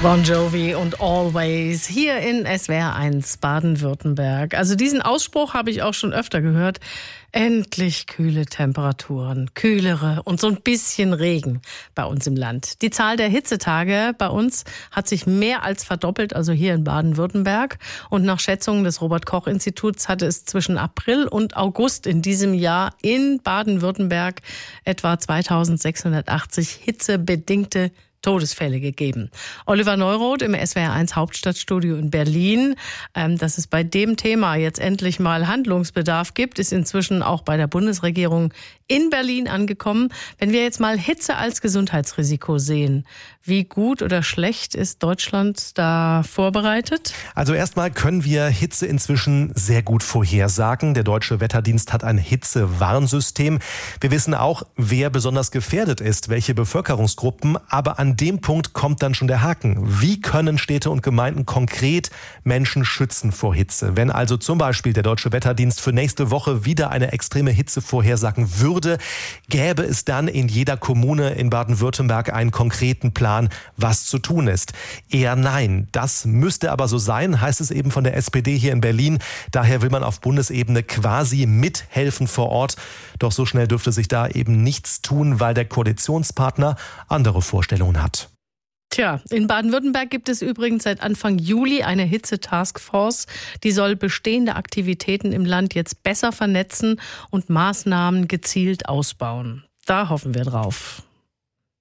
Bon Jovi und Always hier in SWR 1 Baden-Württemberg. Also diesen Ausspruch habe ich auch schon öfter gehört. Endlich kühle Temperaturen, kühlere und so ein bisschen Regen bei uns im Land. Die Zahl der Hitzetage bei uns hat sich mehr als verdoppelt, also hier in Baden-Württemberg. Und nach Schätzungen des Robert-Koch-Instituts hatte es zwischen April und August in diesem Jahr in Baden-Württemberg etwa 2680 hitzebedingte Todesfälle gegeben. Oliver Neuroth im SWR1 Hauptstadtstudio in Berlin. Dass es bei dem Thema jetzt endlich mal Handlungsbedarf gibt, ist inzwischen auch bei der Bundesregierung in Berlin angekommen. Wenn wir jetzt mal Hitze als Gesundheitsrisiko sehen, wie gut oder schlecht ist Deutschland da vorbereitet? Also erstmal können wir Hitze inzwischen sehr gut vorhersagen. Der Deutsche Wetterdienst hat ein Hitzewarnsystem. Wir wissen auch, wer besonders gefährdet ist, welche Bevölkerungsgruppen. Aber an dem Punkt kommt dann schon der Haken. Wie können Städte und Gemeinden konkret Menschen schützen vor Hitze? Wenn also zum Beispiel der Deutsche Wetterdienst für nächste Woche wieder eine extreme Hitze vorhersagen würde, gäbe es dann in jeder Kommune in Baden-Württemberg einen konkreten Plan, was zu tun ist. Eher nein. Das müsste aber so sein, heißt es eben von der SPD hier in Berlin. Daher will man auf Bundesebene quasi mithelfen vor Ort. Doch so schnell dürfte sich da eben nichts tun, weil der Koalitionspartner andere Vorstellungen hat. Tja, in Baden-Württemberg gibt es übrigens seit Anfang Juli eine Hitze-Taskforce. Die soll bestehende Aktivitäten im Land jetzt besser vernetzen und Maßnahmen gezielt ausbauen. Da hoffen wir drauf.